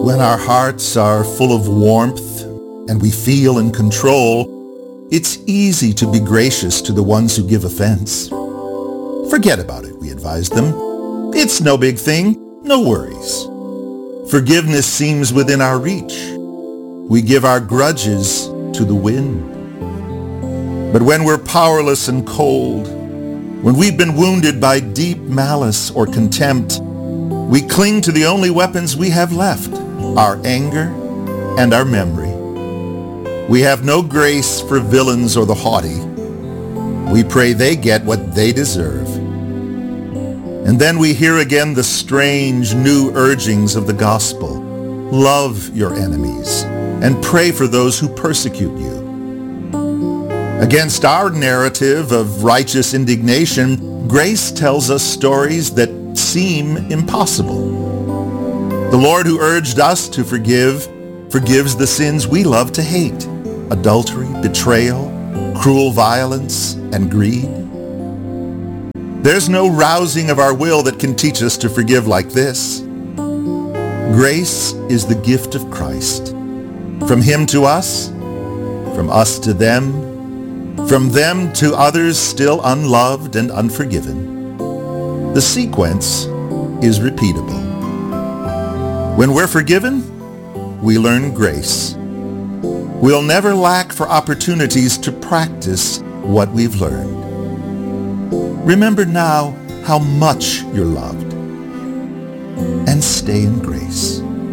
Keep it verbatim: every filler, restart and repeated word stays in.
When our hearts are full of warmth and we feel in control, it's easy to be gracious to the ones who give offense. Forget about it, we advise them. It's no big thing, no worries. Forgiveness seems within our reach. We give our grudges to the wind. But when we're powerless and cold, when we've been wounded by deep malice or contempt, we cling to the only weapons we have left, our anger and our memory. We have no grace for villains or the haughty. We pray they get what they deserve. And then we hear again the strange new urgings of the gospel. Love your enemies and pray for those who persecute you. Against our narrative of righteous indignation, grace tells us stories that seem impossible. The Lord who urged us to forgive forgives the sins we love to hate: adultery, betrayal, cruel violence, and greed. There's no rousing of our will that can teach us to forgive like this. Grace is the gift of Christ. From him to us, from us to them, from them to others still unloved and unforgiven. The sequence is repeatable. When we're forgiven, we learn grace. We'll never lack for opportunities to practice what we've learned. Remember now how much you're loved, and stay in grace.